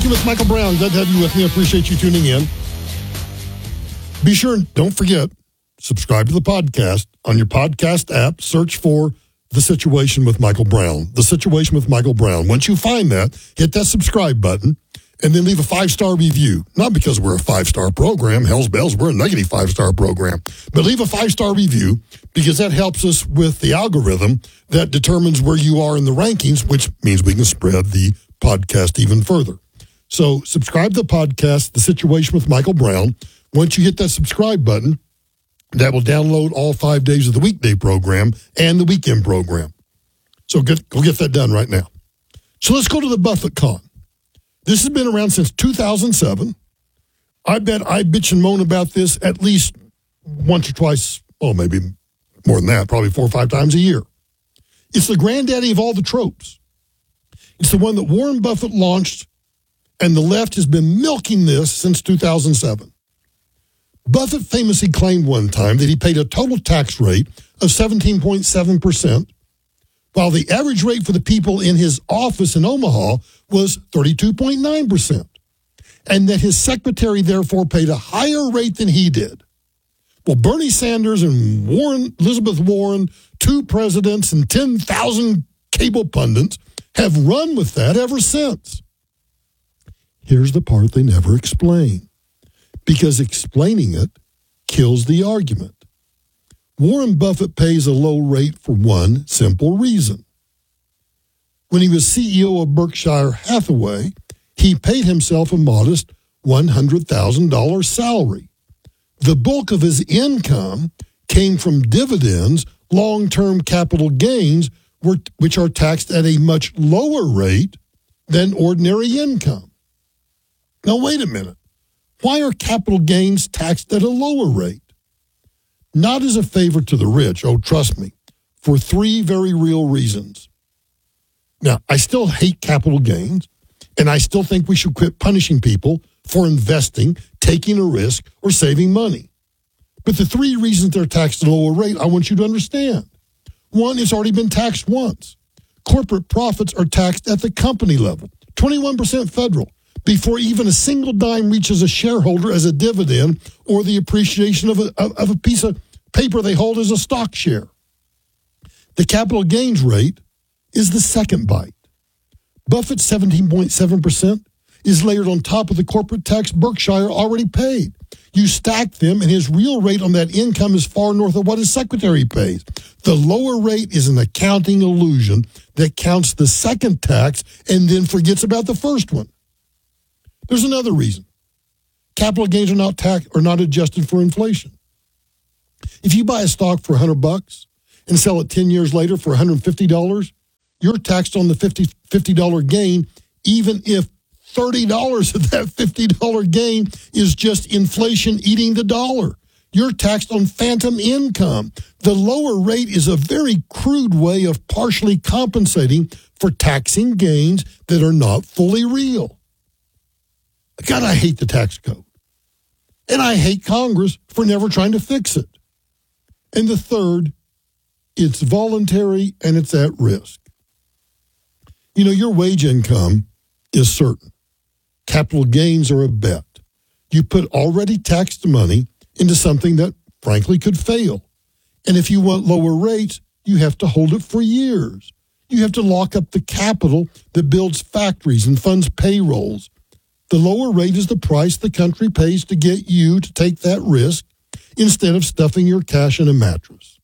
Banking with Michael Brown. Glad to have you with me. I appreciate you tuning in. Be sure and don't forget, subscribe to the podcast on your podcast app. Search for The Situation with Michael Brown. The Situation with Michael Brown. Once you find that, hit that subscribe button and then leave a 5-star review. Not because we're a 5-star program. Hell's bells, we're a negative 5-star program. But leave a 5-star review because that helps us with the algorithm that determines where you are in the rankings, which means we can spread the podcast even further. So subscribe to the podcast, The Situation with Michael Brown. Once you hit that subscribe button, that will download all 5 days of the weekday program and the weekend program. So go get that done right now. So let's go to the Buffett Con. This has been around since 2007. I bet I bitch and moan about this at least once or twice, maybe more than that, probably 4 or 5 times a year. It's the granddaddy of all the tropes. It's the one that Warren Buffett launched, and the left has been milking this since 2007. Buffett famously claimed one time that he paid a total tax rate of 17.7%, while the average rate for the people in his office in Omaha was 32.9%, and that his secretary therefore paid a higher rate than he did. Well, Bernie Sanders and Elizabeth Warren, 2 presidents and 10,000 cable pundits have run with that ever since. Here's the part they never explain, because explaining it kills the argument. Warren Buffett pays a low rate for one simple reason. When he was CEO of Berkshire Hathaway, he paid himself a modest $100,000 salary. The bulk of his income came from dividends, long-term capital gains, which are taxed at a much lower rate than ordinary income. Now, wait a minute. Why are capital gains taxed at a lower rate? Not as a favor to the rich, trust me, for 3 very real reasons. Now, I still hate capital gains, and I still think we should quit punishing people for investing, taking a risk, or saving money. But the 3 reasons they're taxed at a lower rate, I want you to understand. One, it's already been taxed once. Corporate profits are taxed at the company level, 21% federal, before even a single dime reaches a shareholder as a dividend or the appreciation of a piece of paper they hold as a stock share. The capital gains rate is the second bite. Buffett's 17.7% is layered on top of the corporate tax Berkshire already paid. You stack them, and his real rate on that income is far north of what his secretary pays. The lower rate is an accounting illusion that counts the second tax and then forgets about the first one. There's another reason. Capital gains are not adjusted for inflation. If you buy a stock for $100 and sell it 10 years later for $150, you're taxed on the $50 gain, even if $30 of that $50 gain is just inflation eating the dollar. You're taxed on phantom income. The lower rate is a very crude way of partially compensating for taxing gains that are not fully real. God, I hate the tax code. And I hate Congress for never trying to fix it. And the third, it's voluntary and it's at risk. Your wage income is certain. Capital gains are a bet. You put already taxed money into something that, frankly, could fail. And if you want lower rates, you have to hold it for years. You have to lock up the capital that builds factories and funds payrolls. The lower rate is the price the country pays to get you to take that risk instead of stuffing your cash in a mattress.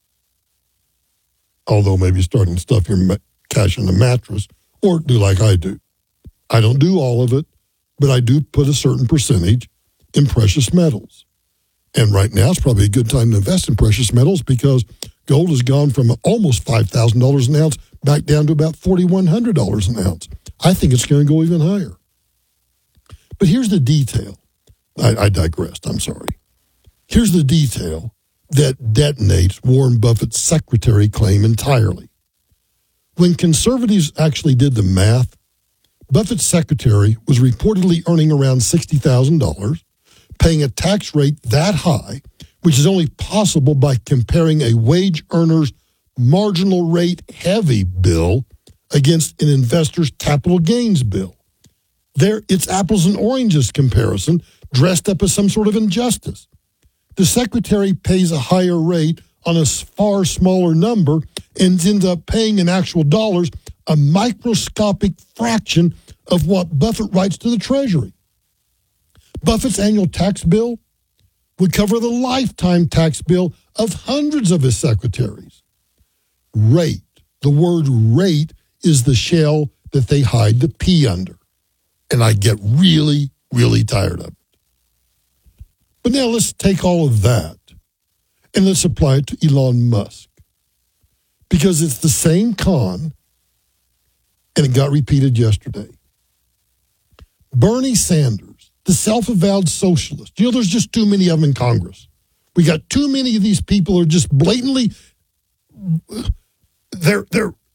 Although maybe starting to stuff your cash in a mattress, or do like I do. I don't do all of it, but I do put a certain percentage in precious metals. And right now it's probably a good time to invest in precious metals because gold has gone from almost $5,000 an ounce back down to about $4,100 an ounce. I think it's going to go even higher. But here's the detail. I digressed. I'm sorry. Here's the detail that detonates Warren Buffett's secretary claim entirely. When conservatives actually did the math, Buffett's secretary was reportedly earning around $60,000, paying a tax rate that high, which is only possible by comparing a wage earner's marginal rate heavy bill against an investor's capital gains bill. It's apples and oranges comparison dressed up as some sort of injustice. The secretary pays a higher rate on a far smaller number and ends up paying in actual dollars a microscopic fraction of what Buffett writes to the Treasury. Buffett's annual tax bill would cover the lifetime tax bill of hundreds of his secretaries. Rate. The word rate is the shell that they hide the P under. And I get really, really tired of it. But now let's take all of that and let's apply it to Elon Musk. Because it's the same con, and it got repeated yesterday. Bernie Sanders, the self-avowed socialist. There's just too many of them in Congress. We got too many of these people who are just blatantly, they're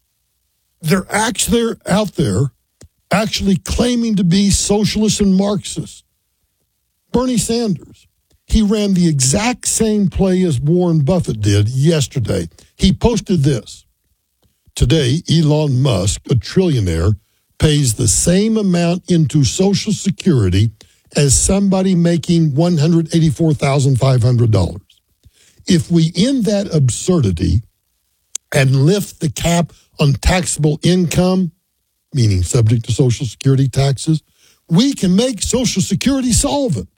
out there actually claiming to be socialists and Marxists. Bernie Sanders, he ran the exact same play as Warren Buffett did yesterday. He posted this. Today, Elon Musk, a trillionaire, pays the same amount into Social Security as somebody making $184,500. If we end that absurdity and lift the cap on taxable income, meaning subject to Social Security taxes, we can make Social Security solvent.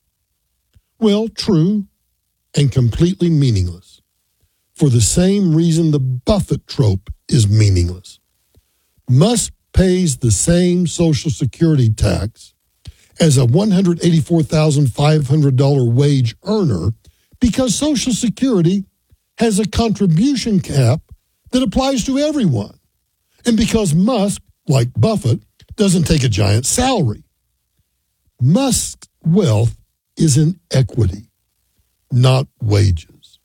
Well, true and completely meaningless. For the same reason the Buffett trope is meaningless. Musk pays the same Social Security tax as a $184,500 wage earner because Social Security has a contribution cap that applies to everyone. And because Musk, like Buffett, doesn't take a giant salary. Musk's wealth is in equity, not wages.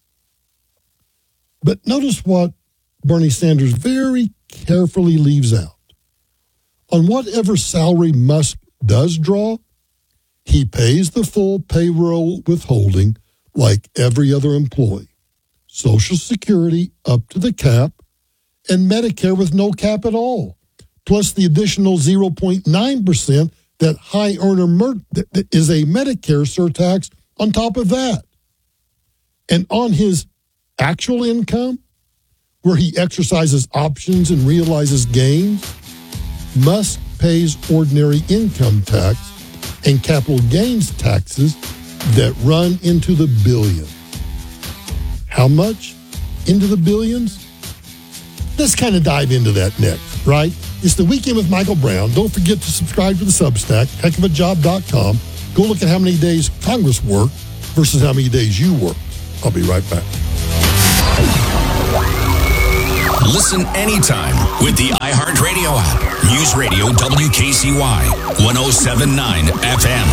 But notice what Bernie Sanders very carefully leaves out. On whatever salary Musk does draw, he pays the full payroll withholding like every other employee. Social Security up to the cap, and Medicare with no cap at all, plus the additional 0.9% that high earner that is a Medicare surtax on top of that. And on his actual income, where he exercises options and realizes gains, Musk pays ordinary income tax and capital gains taxes that run into the billions. How much into the billions? Let's kind of dive into that next, right? It's the Weekend with Michael Brown. Don't forget to subscribe to the Substack, heckofajob.com. Go look at how many days Congress worked versus how many days you work. I'll be right back. Listen anytime with the iHeartRadio app. News Radio WKCY 107.9 FM.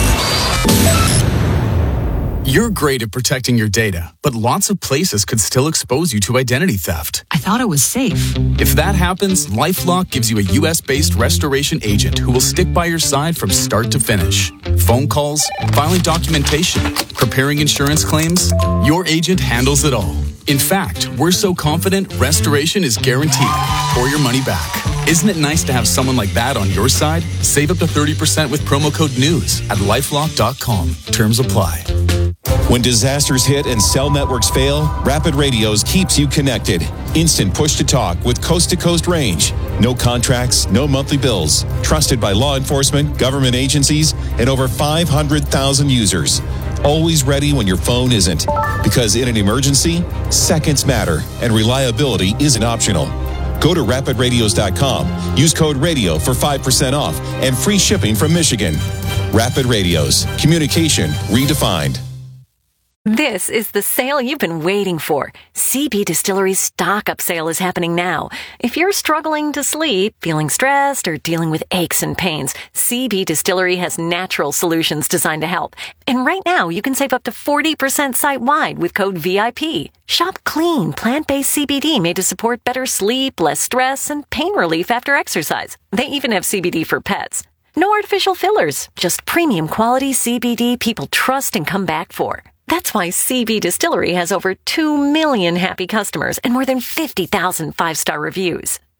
You're great at protecting your data, but lots of places could still expose you to identity theft. I thought it was safe. If that happens, LifeLock gives you a U.S.-based restoration agent who will stick by your side from start to finish. Phone calls, filing documentation, preparing insurance claims, your agent handles it all. In fact, we're so confident restoration is guaranteed or your money back. Isn't it nice to have someone like that on your side? Save up to 30% with promo code NEWS at LifeLock.com. Terms apply. When disasters hit and cell networks fail, Rapid Radios keeps you connected. Instant push-to-talk with coast-to-coast range. No contracts, no monthly bills. Trusted by law enforcement, government agencies, and over 500,000 users. Always ready when your phone isn't. Because in an emergency, seconds matter, and reliability isn't optional. Go to rapidradios.com. Use code RADIO for 5% off and free shipping from Michigan. Rapid Radios. Communication redefined. This is the sale you've been waiting for. CB Distillery's stock-up sale is happening now. If you're struggling to sleep, feeling stressed, or dealing with aches and pains, CB Distillery has natural solutions designed to help. And right now, you can save up to 40% site-wide with code VIP. Shop clean, plant-based CBD made to support better sleep, less stress, and pain relief after exercise. They even have CBD for pets. No artificial fillers, just premium quality CBD people trust and come back for. That's why CB Distillery has over 2 million happy customers and more than 50,000 five-star reviews.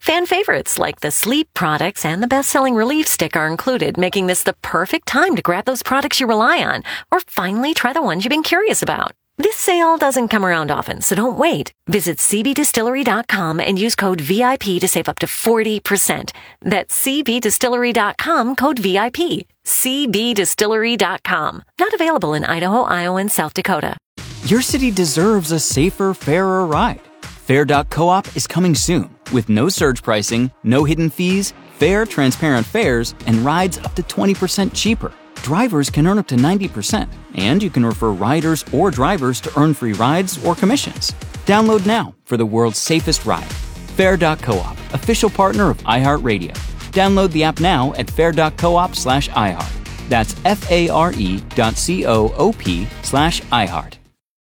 Fan favorites like the sleep products and the best-selling Relief Stick are included, making this the perfect time to grab those products you rely on, or finally try the ones you've been curious about. This sale doesn't come around often, so don't wait. Visit cbdistillery.com and use code VIP to save up to 40%. That's cbdistillery.com, code VIP. cbdistillery.com. Not available in Idaho, Iowa, and South Dakota. Your city deserves a safer, fairer ride. Fair.coop is coming soon with no surge pricing, no hidden fees, fair, transparent fares, and rides up to 20% cheaper. Drivers can earn up to 90%, and you can refer riders or drivers to earn free rides or commissions. Download now for the world's safest ride. Fair.coop, official partner of iHeartRadio. Download the app now at fair.coop/iHeart. That's FARE.coop/iHeart.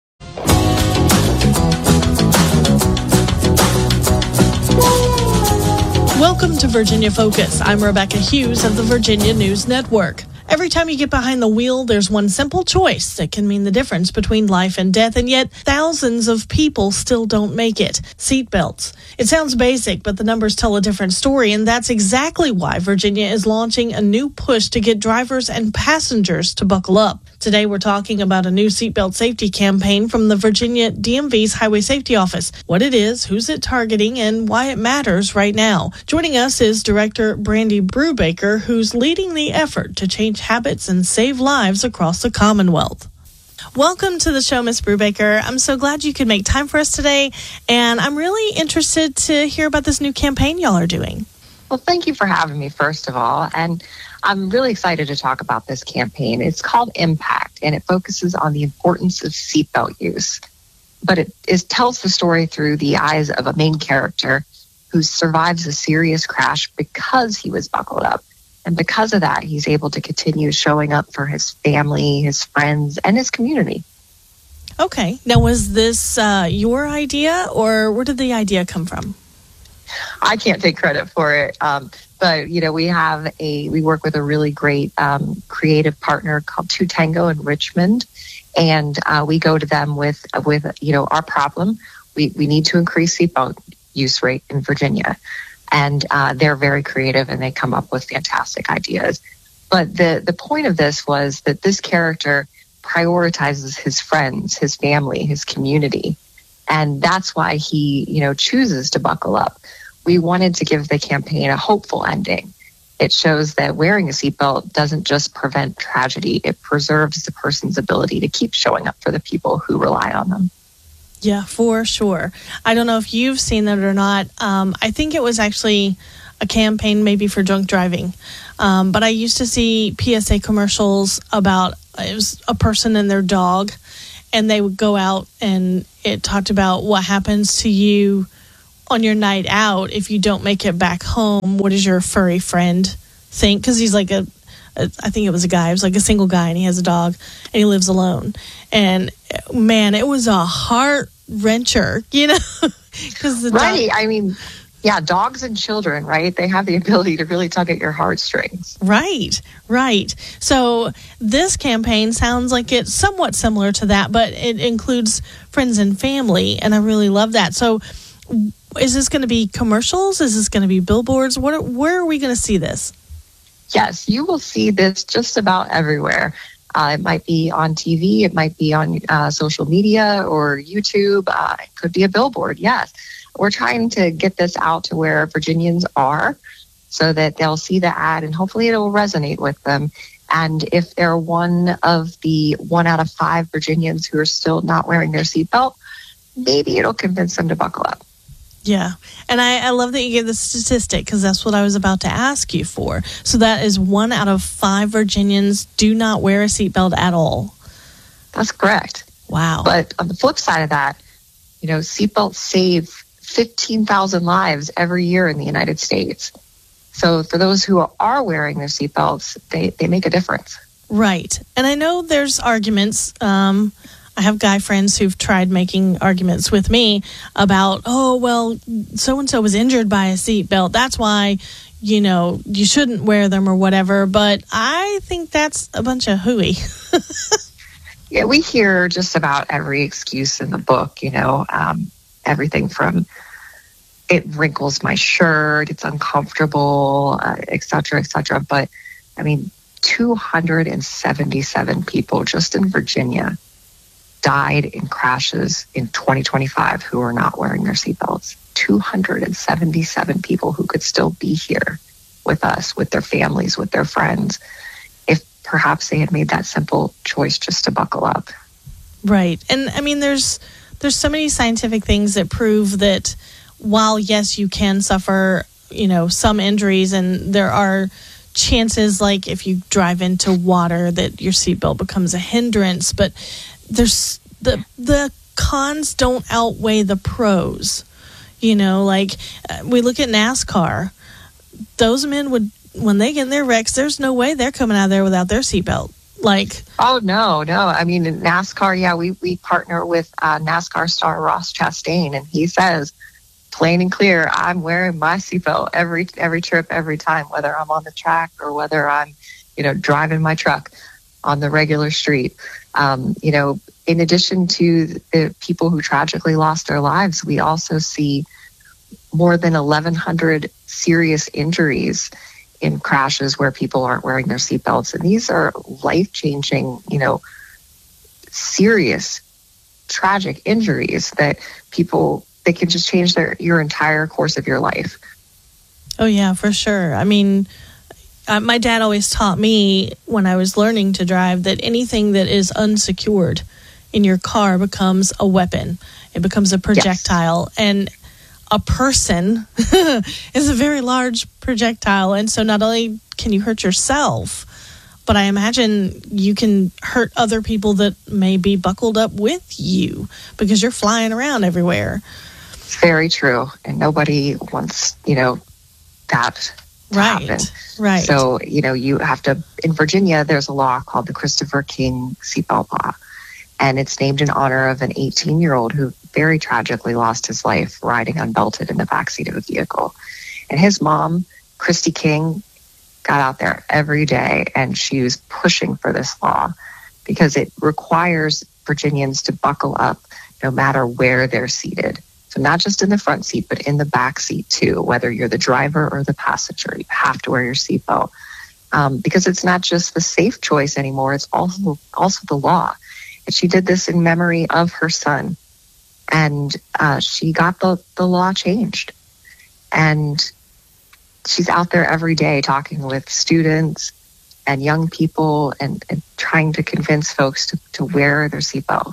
Welcome to Virginia Focus. I'm Rebecca Hughes of the Virginia News Network. Every time you get behind the wheel, there's one simple choice that can mean the difference between life and death, and yet thousands of people still don't make it. Seatbelts. It sounds basic, but the numbers tell a different story, and that's exactly why Virginia is launching a new push to get drivers and passengers to buckle up. Today, we're talking about a new seatbelt safety campaign from the Virginia DMV's Highway Safety Office, what it is, who's it targeting, and why it matters right now. Joining us is Director Brandy Brubaker, who's leading the effort to change habits and save lives across the Commonwealth. Welcome to the show, Ms. Brubaker. I'm so glad you could make time for us today, and I'm really interested to hear about this new campaign y'all are doing. Well, thank you for having me, first of all, and I'm really excited to talk about this campaign. It's called Impact, and it focuses on the importance of seatbelt use, but it tells the story through the eyes of a main character who survives a serious crash because he was buckled up. And because of that, he's able to continue showing up for his family, his friends, and his community. Okay. Now, was this your idea, or where did the idea come from? I can't take credit for it. But, you know, we work with a really great creative partner called Two Tango in Richmond. And we go to them with our problem. We need to increase seatbelt use rate in Virginia. And they're very creative, and they come up with fantastic ideas. But the point of this was that this character prioritizes his friends, his family, his community. And that's why he, chooses to buckle up. We wanted to give the campaign a hopeful ending. It shows that wearing a seatbelt doesn't just prevent tragedy, it preserves the person's ability to keep showing up for the people who rely on them. Yeah, for sure. I don't know if you've seen that or not. I think it was actually a campaign maybe for drunk driving. But I used to see PSA commercials about it was a person and their dog, and they would go out and it talked about what happens to you on your night out if you don't make it back home. What does your furry friend think? Because he's like I think it was a guy. It was like a single guy, and he has a dog, and he lives alone. And man, it was a heart wrencher, because right. I mean, yeah, dogs and children, right? They have the ability to really tug at your heartstrings. Right. So this campaign sounds like it's somewhat similar to that, but it includes friends and family, and I really love that. So, is this going to be commercials? Is this going to be billboards? Where are we going to see this? Yes, you will see this just about everywhere. It might be on TV. It might be on social media or YouTube. It could be a billboard. Yes. We're trying to get this out to where Virginians are so that they'll see the ad and hopefully it will resonate with them. And if they're one of the 1 out of 5 Virginians who are still not wearing their seatbelt, maybe it'll convince them to buckle up. Yeah. And I love that you gave the statistic, because that's what I was about to ask you for. So that is 1 out of 5 Virginians do not wear a seatbelt at all. That's correct. Wow. But on the flip side of that, seatbelts save 15,000 lives every year in the United States. So for those who are wearing their seatbelts, they make a difference. Right. And I know there's arguments. I have guy friends who've tried making arguments with me about, so-and-so was injured by a seatbelt. That's why, you shouldn't wear them or whatever. But I think that's a bunch of hooey. Yeah, we hear just about every excuse in the book, everything from it wrinkles my shirt, it's uncomfortable, et cetera, et cetera. But I mean, 277 people just in Virginia died in crashes in 2025 who are not wearing their seatbelts. 277 people who could still be here with us, with their families, with their friends, if perhaps they had made that simple choice just to buckle up. Right. And I mean, there's so many scientific things that prove that while, yes, you can suffer, some injuries, and there are chances, like if you drive into water, that your seatbelt becomes a hindrance, but there's the cons don't outweigh the pros. Like we look at NASCAR. Those men would, when they get in their wrecks, there's no way they're coming out of there without their seatbelt. Oh, no. I mean, in NASCAR, we partner with NASCAR star Ross Chastain, and he says, plain and clear, I'm wearing my seatbelt every trip, every time, whether I'm on the track or whether I'm, driving my truck on the regular street. In addition to the people who tragically lost their lives, we also see more than 1,100 serious injuries in crashes where people aren't wearing their seatbelts. And these are life-changing, serious, tragic injuries that they can just change your entire course of your life. Oh, yeah, for sure. I mean, my dad always taught me when I was learning to drive that anything that is unsecured in your car becomes a weapon. It becomes a projectile. Yes. And a person is a very large projectile. And so not only can you hurt yourself, but I imagine you can hurt other people that may be buckled up with you because you're flying around everywhere. It's very true. And nobody wants, that to happen. Right. So, you have to, in Virginia, there's a law called the Christopher King Seatbelt Law. And it's named in honor of an 18-year-old who very tragically lost his life riding unbelted in the backseat of a vehicle. And his mom, Christy King, got out there every day, and she was pushing for this law because it requires Virginians to buckle up no matter where they're seated. So not just in the front seat, but in the back seat too. Whether you're the driver or the passenger, you have to wear your seatbelt because it's not just the safe choice anymore. It's also the law. And she did this in memory of her son, and she got the law changed. And she's out there every day talking with students and young people and trying to convince folks to wear their seatbelt.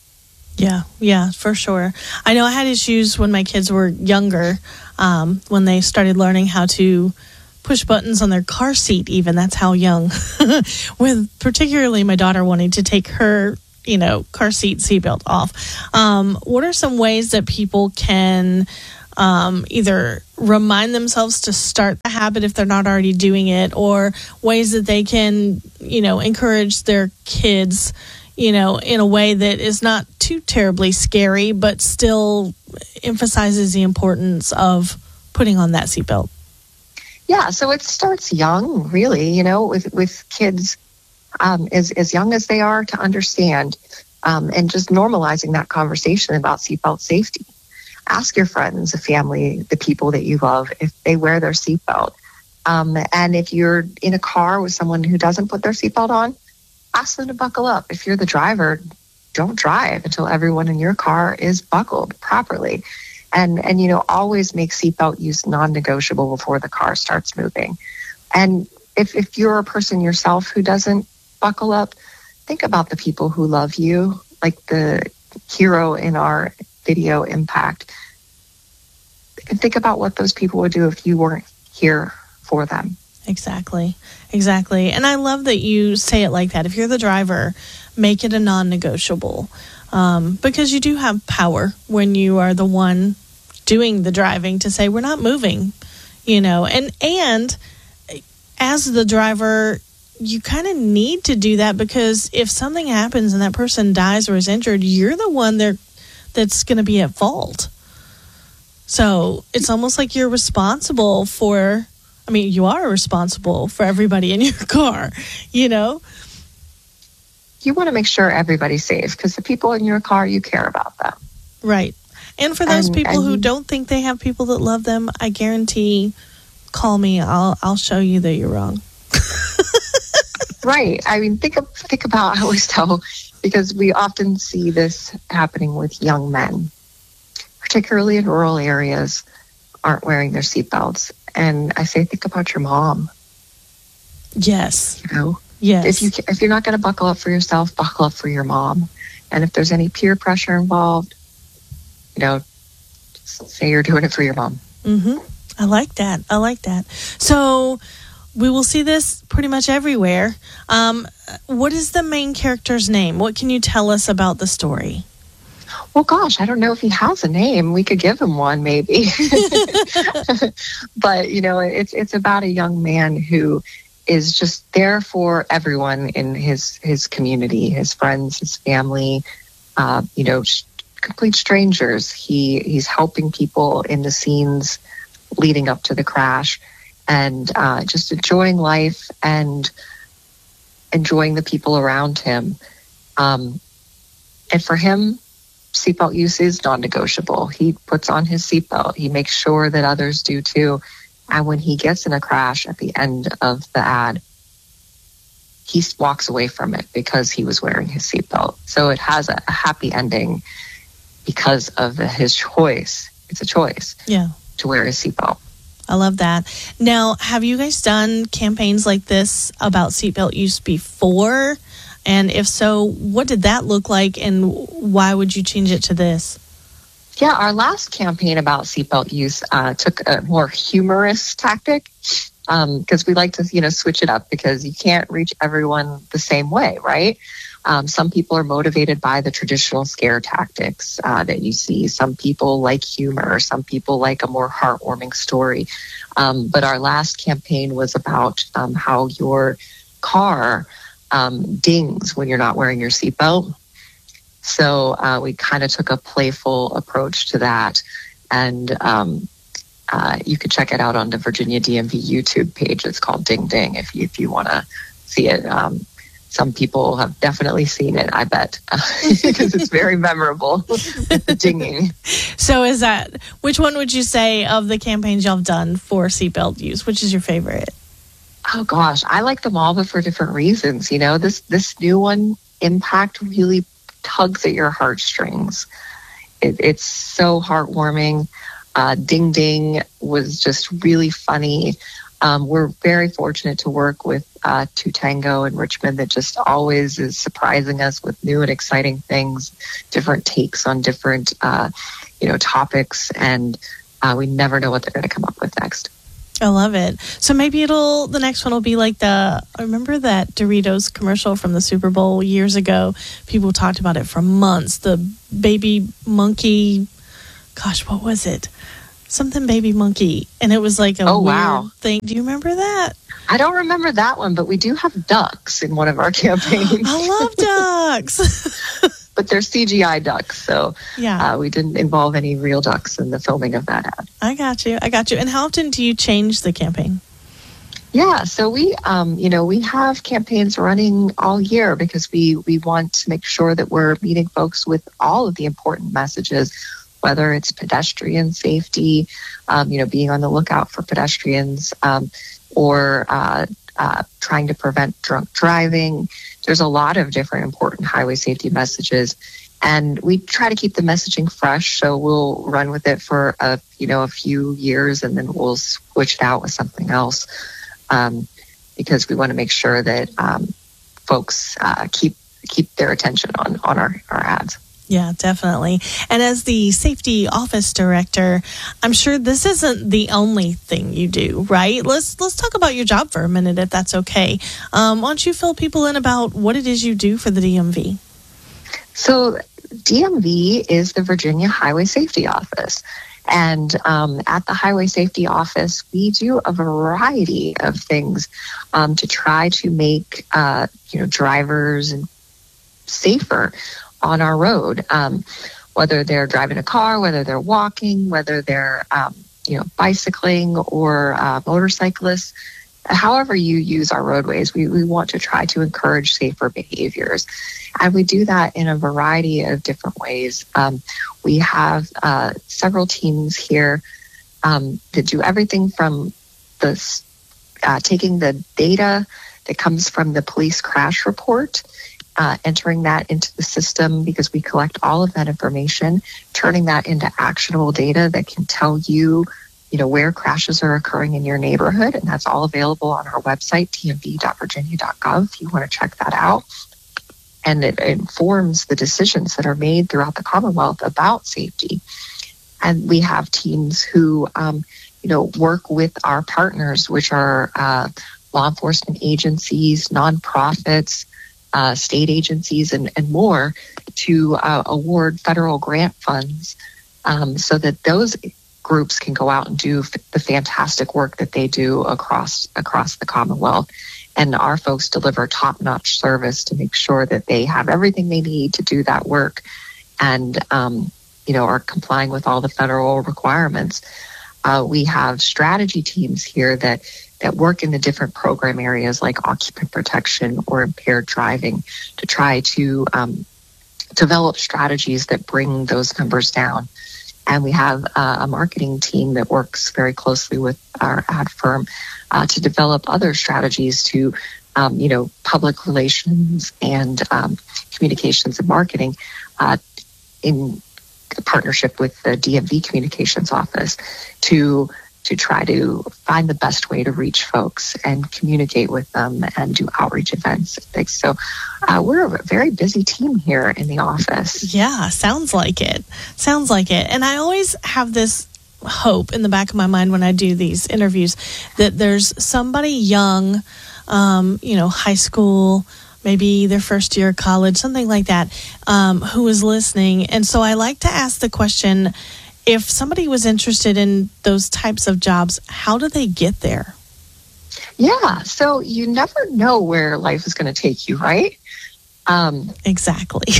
Yeah, for sure. I know I had issues when my kids were younger, when they started learning how to push buttons on their car seat even. That's how young. With particularly my daughter wanting to take her, car seat seatbelt off. What are some ways that people can either remind themselves to start the habit if they're not already doing it, or ways that they can, encourage their kids, in a way that is not too terribly scary, but still emphasizes the importance of putting on that seatbelt? Yeah, so it starts young, really, with kids as young as they are to understand, and just normalizing that conversation about seatbelt safety. Ask your friends, the family, the people that you love, if they wear their seatbelt. And if you're in a car with someone who doesn't put their seatbelt on, ask them to buckle up. If you're the driver, don't drive until everyone in your car is buckled properly. And always make seatbelt use non-negotiable before the car starts moving. And if you're a person yourself who doesn't buckle up, think about the people who love you, like the hero in our video, Impact. And think about what those people would do if you weren't here for them. Exactly. And I love that you say it like that. If you're the driver, make it a non-negotiable, because you do have power when you are the one doing the driving to say, we're not moving, and as the driver, you kind of need to do that, because if something happens and that person dies or is injured, you're the one that's going to be at fault. So it's almost like you're responsible for, you are responsible for everybody in your car, You want to make sure everybody's safe because the people in your car, you care about them. Right. And for those people who don't think they have people that love them, I guarantee, call me. I'll show you that you're wrong. Right. I mean, think about, I always tell, because we often see this happening with young men, particularly in rural areas, aren't wearing their seatbelts. And I say, think about your mom. Yes. You know? Yes. If you're not going to buckle up for yourself, buckle up for your mom. And if there's any peer pressure involved, you know, say you're doing it for your mom. Mm-hmm. I like that. So we will see this pretty much everywhere. What is the main character's name? What can you tell us about the story? Well, gosh, I don't know if he has a name. We could give him one, maybe. But, you know, it's about a young man who is just there for everyone in his community, his friends, his family, you know, complete strangers. He's helping people in the scenes leading up to the crash, and just enjoying life and enjoying the people around him. And for him, seatbelt use is non-negotiable. He puts on his seatbelt. He makes sure that others do too. And when he gets in a crash at the end of the ad, he walks away from it because he was wearing his seatbelt. So it has a happy ending because of his choice. It's a choice. Yeah. To wear his seatbelt. I love that. Now, have you guys done campaigns like this about seatbelt use before? And if so, what did that look like, and why would you change it to this? Yeah, our last campaign about seatbelt use took a more humorous tactic because we like to, you know, switch it up because you can't reach everyone the same way, right? Some people are motivated by the traditional scare tactics that you see. Some people like humor. Some people like a more heartwarming story. But our last campaign was about how your car dings when you're not wearing your seatbelt. So we kind of took a playful approach to that. And you could check it out on the Virginia DMV YouTube page. It's called Ding Ding if you want to see it. Some people have definitely seen it, I bet, because it's very memorable with the dinging. So which one would you say of the campaigns y'all have done for seatbelt use? Which is your favorite? Oh, gosh, I like them all, but for different reasons. You know, this new one, Impact, really tugs at your heartstrings. It's so heartwarming. Ding Ding was just really funny. We're very fortunate to work with Two Tango in Richmond that just always is surprising us with new and exciting things, different takes on different, topics, and we never know what they're going to come up with next. I love it. So maybe the next one will be like I remember that Doritos commercial from the Super Bowl years ago. People talked about it for months. The baby monkey, gosh, what was it? Something baby monkey. And it was like a weird thing. Do you remember that? I don't remember that one, but we do have ducks in one of our campaigns. I love ducks. But they're CGI ducks, so yeah. We didn't involve any real ducks in the filming of that ad. I got you. And how often do you change the campaign? Yeah, so we have campaigns running all year because we want to make sure that we're meeting folks with all of the important messages, whether it's pedestrian safety, being on the lookout for pedestrians, or trying to prevent drunk driving. There's a lot of different important highway safety messages, and we try to keep the messaging fresh. So we'll run with it for a few years, and then we'll switch it out with something else, because we want to make sure that folks keep their attention on our ads. Yeah, definitely. And as the safety office director, I'm sure this isn't the only thing you do, right? Let's talk about your job for a minute, if that's okay. Why don't you fill people in about what it is you do for the DMV? So DMV is the Virginia Highway Safety Office. And at the Highway Safety Office, we do a variety of things to try to make drivers safer on our road, whether they're driving a car, whether they're walking, whether they're bicycling or motorcyclists. however you use our roadways, we want to try to encourage safer behaviors. And we do that in a variety of different ways. We have several teams here that do everything from taking the data that comes from the police crash report, entering that into the system because we collect all of that information, turning that into actionable data that can tell you, where crashes are occurring in your neighborhood. And that's all available on our website, dmv.virginia.gov, if you want to check that out. And it informs the decisions that are made throughout the Commonwealth about safety. And we have teams who, work with our partners, which are law enforcement agencies, nonprofits, state agencies, and more, to award federal grant funds so that those groups can go out and do the fantastic work that they do across the Commonwealth. And our folks deliver top-notch service to make sure that they have everything they need to do that work and, are complying with all the federal requirements. We have strategy teams here that work in the different program areas like occupant protection or impaired driving to try to develop strategies that bring those numbers down. And we have a marketing team that works very closely with our ad firm to develop other strategies to, public relations and communications and marketing in partnership with the DMV Communications Office to try to find the best way to reach folks and communicate with them and do outreach events and things. So we're a very busy team here in the office. Yeah, sounds like it. And I always have this hope in the back of my mind when I do these interviews that there's somebody young, high school, maybe their first year of college, something like that, who is listening. And so I like to ask the question, if somebody was interested in those types of jobs, how do they get there? Yeah, so you never know where life is going to take you, right? Exactly.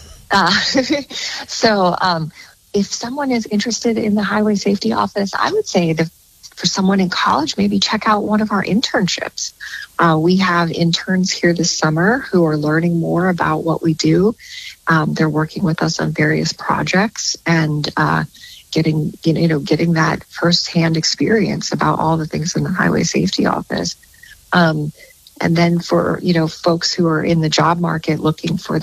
So if someone is interested in the Highway Safety Office, I would say that for someone in college, maybe check out one of our internships. We have interns here this summer who are learning more about what we do. They're working with us on various projects and getting that firsthand experience about all the things in the Highway Safety Office. And then for, folks who are in the job market looking for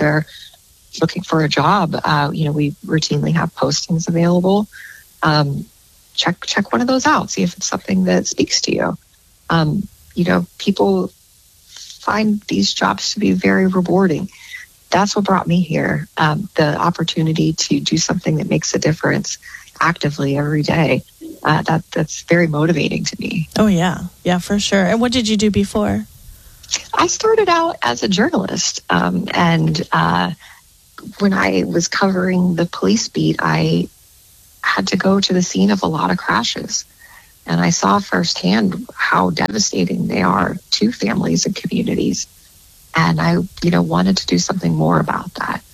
a job, we routinely have postings available. Check one of those out. See if it's something that speaks to you. People find these jobs to be very rewarding. That's what brought me here. The opportunity to do something that makes a difference actively every day. That's very motivating to me. Oh, yeah. Yeah, for sure. And what did you do before? I started out as a journalist. And when I was covering the police beat, I had to go to the scene of a lot of crashes. And I saw firsthand how devastating they are to families and communities. And I, wanted to do something more about that.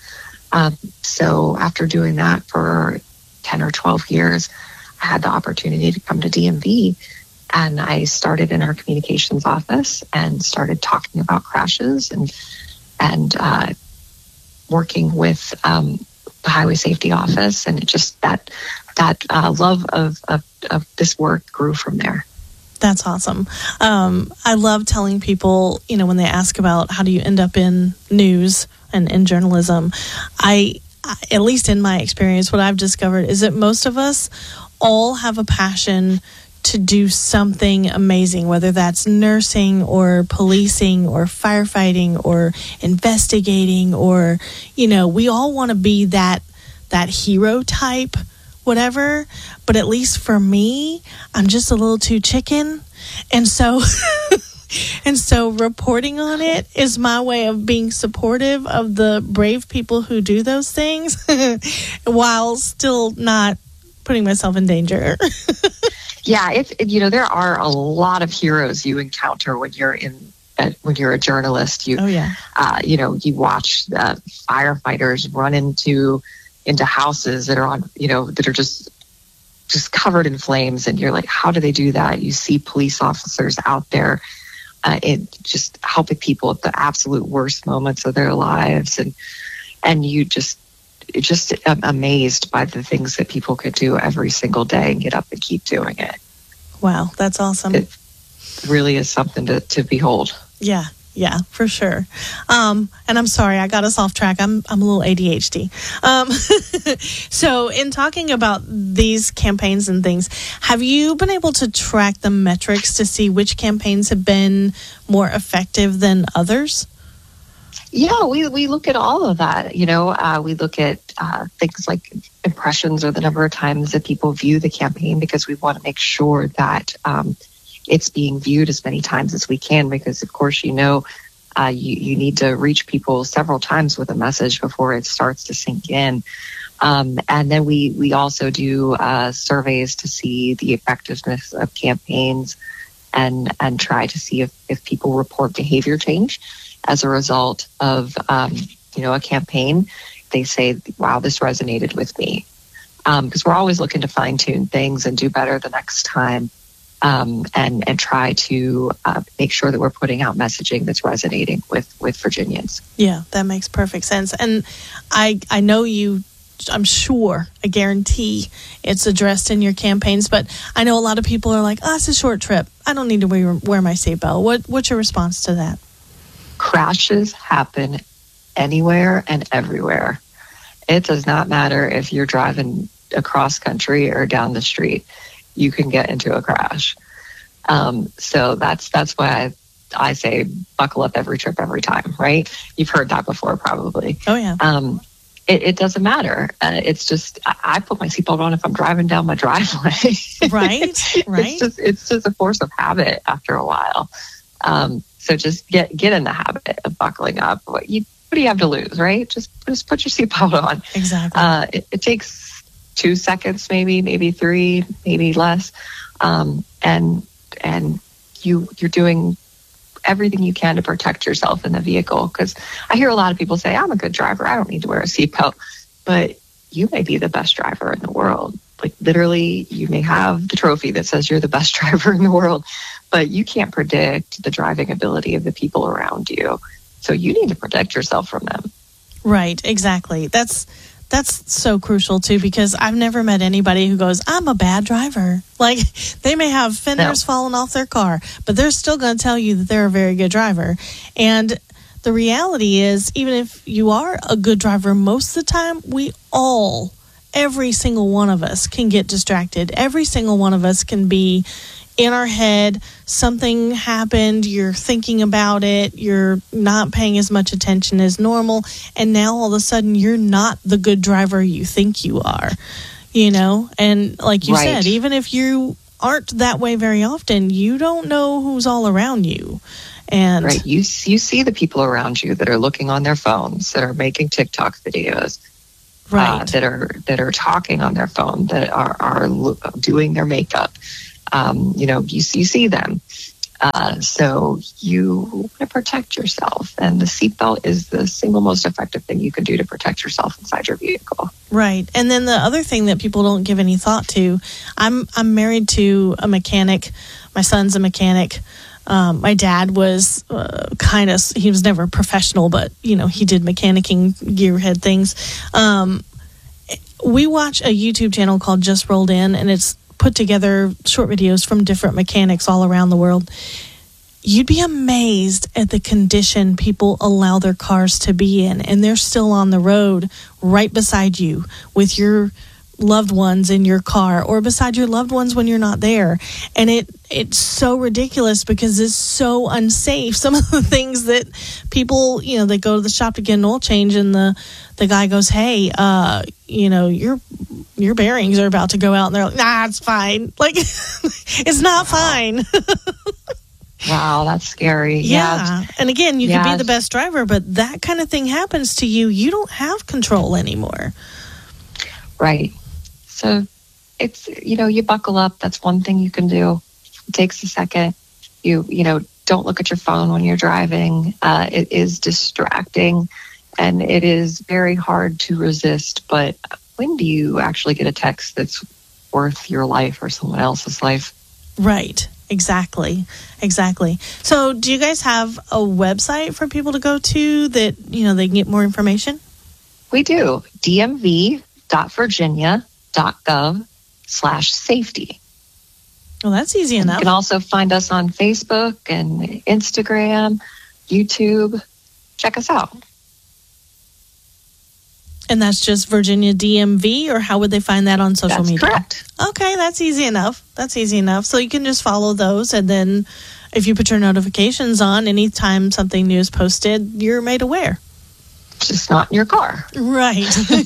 So after doing that for 10 or 12 years, I had the opportunity to come to DMV, and I started in our communications office and started talking about crashes and working with the Highway Safety Office, and it just that love of this work grew from there. That's awesome. I love telling people, when they ask about how do you end up in news and in journalism, at least in my experience, what I've discovered is that most of us all have a passion to do something amazing, whether that's nursing or policing or firefighting or investigating or, we all want to be that hero type, whatever. But at least for me, I'm just a little too chicken. And so reporting on it is my way of being supportive of the brave people who do those things while still not putting myself in danger. Yeah, there are a lot of heroes you encounter when you're a journalist. You watch the firefighters run into houses that are on, that are just just covered in flames, and you're like, how do they do that? You see police officers out there it just helping people at the absolute worst moments of their lives, and you just amazed by the things that people could do every single day and get up and keep doing it. Wow, that's awesome. It really is something to behold. Yeah, for sure. And I'm sorry, I got us off track. I'm a little ADHD. So in talking about these campaigns and things, have you been able to track the metrics to see which campaigns have been more effective than others? Yeah, we look at all of that. We look at things like impressions or the number of times that people view the campaign, because we want to make sure that it's being viewed as many times as we can, because of course, you need to reach people several times with a message before it starts to sink in. And then we also do surveys to see the effectiveness of campaigns and try to see if people report behavior change as a result of a campaign. They say, wow, this resonated with me, because we're always looking to fine tune things and do better the next time. And try to make sure that we're putting out messaging that's resonating with Virginians. Yeah, that makes perfect sense. And I know I'm sure, I guarantee it's addressed in your campaigns, but I know a lot of people are like, it's a short trip. I don't need to wear my seatbelt. What's your response to that? Crashes happen anywhere and everywhere. It does not matter if you're driving across country or down the street. You can get into a crash. So that's why I say buckle up every trip, every time, right? You've heard that before, probably. Oh, yeah. It doesn't matter. It's just, I put my seatbelt on if I'm driving down my driveway. Right. It's just a force of habit after a while. So just get in the habit of buckling up. What do you have to lose, right? Just put your seatbelt on. Exactly. It takes 2 seconds, maybe 3, maybe less. And you're doing everything you can to protect yourself in the vehicle. Because I hear a lot of people say, I'm a good driver, I don't need to wear a seatbelt. But you may be the best driver in the world. Like literally, you may have the trophy that says you're the best driver in the world, but you can't predict the driving ability of the people around you. So you need to protect yourself from them. Right, exactly. That's so crucial, too, because I've never met anybody who goes, I'm a bad driver. Like, they may have fenders falling off their car, but they're still going to tell you that they're a very good driver. And the reality is, even if you are a good driver, most of the time, every single one of us can get distracted. Every single one of us can be in our head, something happened, you're thinking about it, you're not paying as much attention as normal, and now all of a sudden you're not the good driver you think you are, And like you said, even if you aren't that way very often, you don't know who's all around you. And right, you see the people around you that are looking on their phones, that are making TikTok videos, right, that are talking on their phone, that are doing their makeup. You see them. So you want to protect yourself. And the seatbelt is the single most effective thing you can do to protect yourself inside your vehicle. Right. And then the other thing that people don't give any thought to, I'm married to a mechanic. My son's a mechanic. My dad was he was never professional, but, he did mechanicking gearhead things. We watch a YouTube channel called Just Rolled In, and it's put together short videos from different mechanics all around the world. You'd be amazed at the condition people allow their cars to be in, and they're still on the road right beside you with your loved ones in your car, or beside your loved ones when you're not there. And it's so ridiculous because it's so unsafe. Some of the things that people, they go to the shop to get an oil change, and the guy goes, hey, your bearings are about to go out, and they're like, nah, it's fine. Like, it's not fine. Wow, that's scary. Yeah. And again, you can be the best driver, but that kind of thing happens to you. You don't have control anymore. Right. So it's, you buckle up. That's one thing you can do. It takes a second. You don't look at your phone when you're driving. It is distracting, and it is very hard to resist. But when do you actually get a text that's worth your life or someone else's life. Right. Exactly. So do you guys have a website for people to go to that, they can get more information? We do. dmv.virginia.gov/safety. Well, that's easy enough. You can also find us on Facebook and Instagram, YouTube. Check us out. And that's just Virginia DMV, or how would they find that on social media? That's correct. Okay, that's easy enough. So you can just follow those, and then if you put your notifications on, anytime something new is posted, you're made aware. Just not in your car. Right.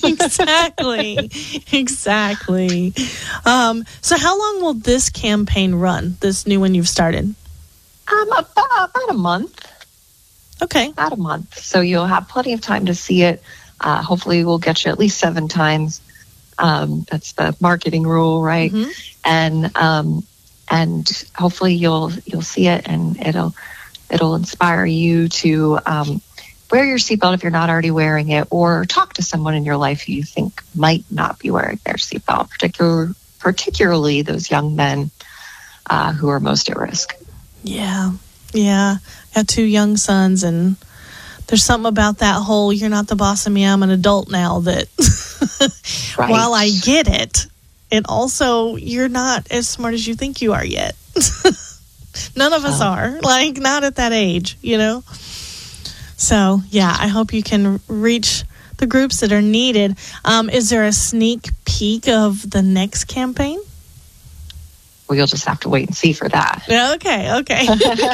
Exactly. So how long will this campaign run, this new one you've started? About a month. Okay. About a month. So you'll have plenty of time to see it. Hopefully we'll get you at least 7 times. That's the marketing rule, right? Mm-hmm. And hopefully you'll see it, and it'll inspire you to wear your seatbelt if you're not already wearing it, or talk to someone in your life who you think might not be wearing their seatbelt, particularly those young men who are most at risk. Yeah. I got 2 young sons, and there's something about that whole "you're not the boss of me, I'm an adult now" that right. While I get it, it also, you're not as smart as you think you are yet. None of us are, not at that age, So, yeah, I hope you can reach the groups that are needed. Is there a sneak peek of the next campaign? Well, you'll just have to wait and see for that. Okay.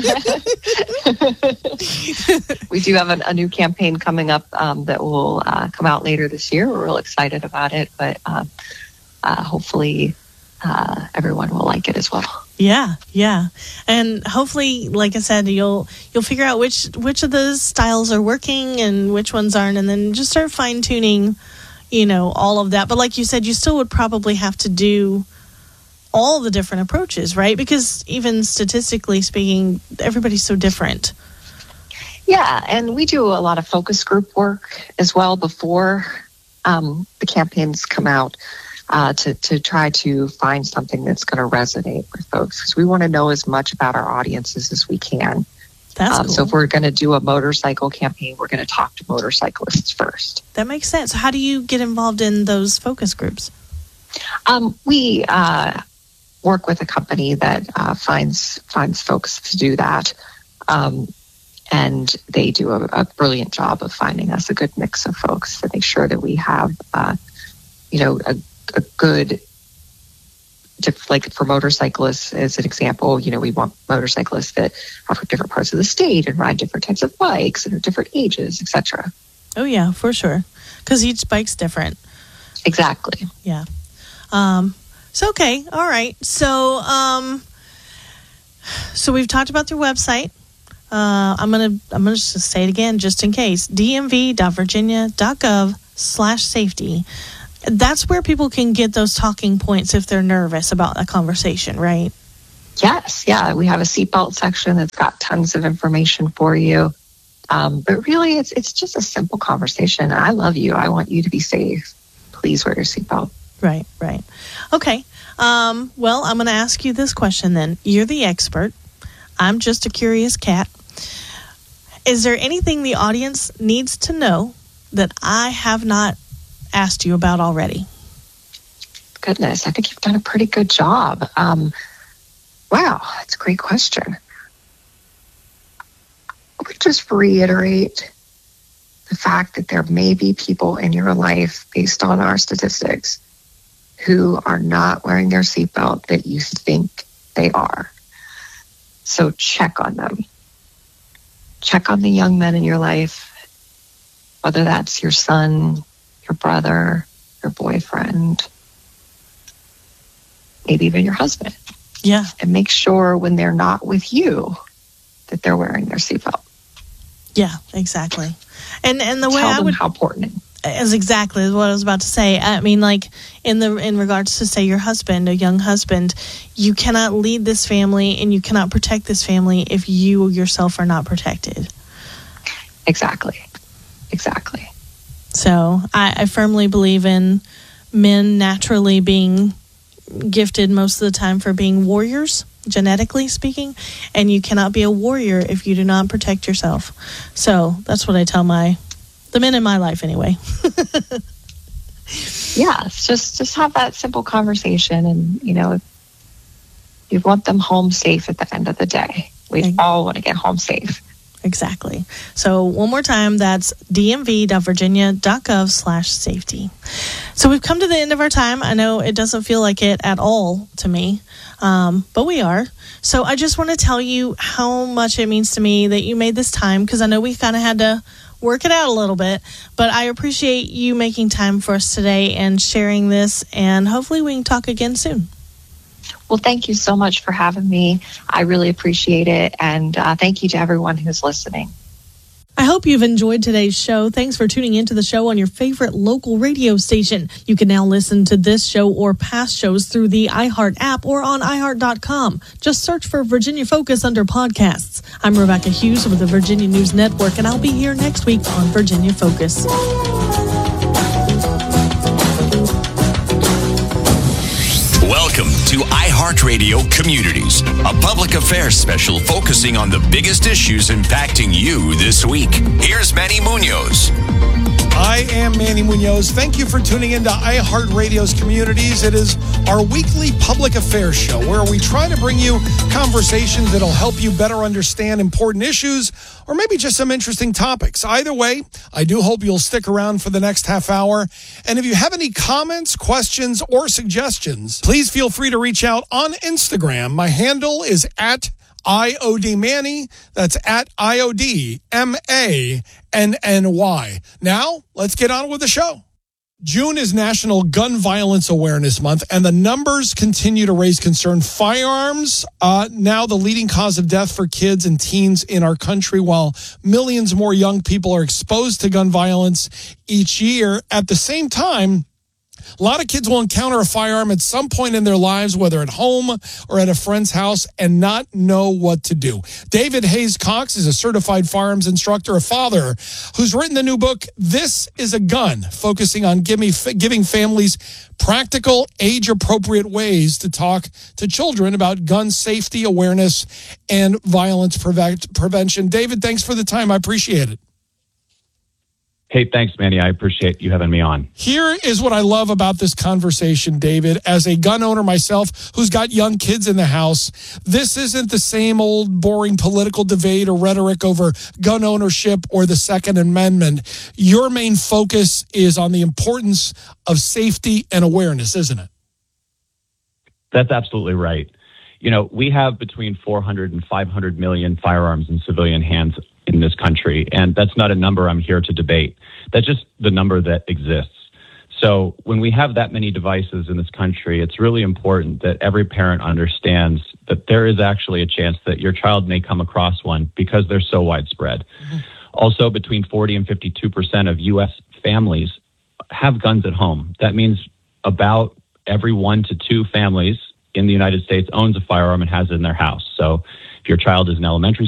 We do have a new campaign coming up that will come out later this year. We're real excited about it, but hopefully everyone will like it as well. Yeah. And hopefully, like I said, you'll figure out which of those styles are working and which ones aren't, and then just start fine-tuning, all of that. But like you said, you still would probably have to do all the different approaches, right? Because even statistically speaking, everybody's so different. Yeah, and we do a lot of focus group work as well before the campaigns come out to try to find something that's going to resonate with folks, because we want to know as much about our audiences as we can. That's cool. So if we're going to do a motorcycle campaign, we're going to talk to motorcyclists first. That makes sense. How do you get involved in those focus groups? We work with a company that finds folks to do that. And they do a brilliant job of finding us a good mix of folks to make sure that we have, a good, like for motorcyclists, as an example, we want motorcyclists that are from different parts of the state and ride different types of bikes and are different ages, etc. Oh, yeah, for sure. Because each bike's different. Exactly. Yeah. So, okay. All right. So we've talked about their website. I'm gonna just say it again, just in case. dmv.virginia.gov/safety. That's where people can get those talking points if they're nervous about a conversation, right? Yes. Yeah. We have a seatbelt section that's got tons of information for you. But really, it's just a simple conversation. I love you. I want you to be safe. Please wear your seatbelt. Right. Okay. Well, I'm going to ask you this question then. You're the expert. I'm just a curious cat. Is there anything the audience needs to know that I have not asked you about already? Goodness, I think you've done a pretty good job. Wow, that's a great question. I would just reiterate the fact that there may be people in your life, based on our statistics, who are not wearing their seatbelt that you think they are. So check on them. Check on the young men in your life, whether that's your son, your brother, your boyfriend, maybe even your husband. Yeah. And make sure when they're not with you that they're wearing their seatbelt. Yeah, exactly. And the way I would, how important it is exactly what I was about to say. I mean, like in regards to, say, your husband, a young husband, you cannot lead this family and you cannot protect this family if you yourself are not protected. Exactly. So I firmly believe in men naturally being gifted most of the time for being warriors, genetically speaking, and you cannot be a warrior if you do not protect yourself. So that's what I tell the men in my life anyway. Yes, just have that simple conversation, and you want them home safe at the end of the day. We all want to get home safe. Exactly. So one more time, that's dmv.virginia.gov/safety. So we've come to the end of our time. I know it doesn't feel like it at all to me, but we are. So I just want to tell you how much it means to me that you made this time, because I know we kind of had to work it out a little bit, but I appreciate you making time for us today and sharing this, and hopefully we can talk again soon. Well, thank you so much for having me. I really appreciate it. And thank you to everyone who's listening. I hope you've enjoyed today's show. Thanks for tuning into the show on your favorite local radio station. You can now listen to this show or past shows through the iHeart app or on iHeart.com. Just search for Virginia Focus under podcasts. I'm Rebecca Hughes with the Virginia News Network, and I'll be here next week on Virginia Focus. Welcome to iHeartRadio Communities, a public affairs special focusing on the biggest issues impacting you this week. Here's Manny Munoz. I am Manny Munoz. Thank you for tuning into iHeartRadio's Communities. It is our weekly public affairs show where we try to bring you conversations that'll help you better understand important issues or maybe just some interesting topics. Either way, I do hope you'll stick around for the next half hour. And if you have any comments, questions, or suggestions, please feel free to reach out on Instagram. My handle is at IODManny. That's at IODMANNY. Now, let's get on with the show. June is National Gun Violence Awareness Month, and the numbers continue to raise concern. Firearms, now the leading cause of death for kids and teens in our country, while millions more young people are exposed to gun violence each year. At the same time, a lot of kids will encounter a firearm at some point in their lives, whether at home or at a friend's house, and not know what to do. David Hayes Cox is a certified firearms instructor, a father who's written the new book, This is a Gun, focusing on giving families practical, age-appropriate ways to talk to children about gun safety, awareness, and violence prevention. David, thanks for the time. I appreciate it. Hey, thanks, Manny. I appreciate you having me on. Here is what I love about this conversation, David. As a gun owner myself who's got young kids in the house, this isn't the same old boring political debate or rhetoric over gun ownership or the Second Amendment. Your main focus is on the importance of safety and awareness, isn't it? That's absolutely right. You know, we have between 400 and 500 million firearms in civilian hands in this country, and that's not a number I'm here to debate. That's just the number that exists. So when we have that many devices in this country, it's really important that every parent understands that there is actually a chance that your child may come across one because they're so widespread. Mm-hmm. Also, between 40 and 52% of U.S. families have guns at home. That means about every 1 to 2 families in the United States owns a firearm and has it in their house. So if your child is in elementary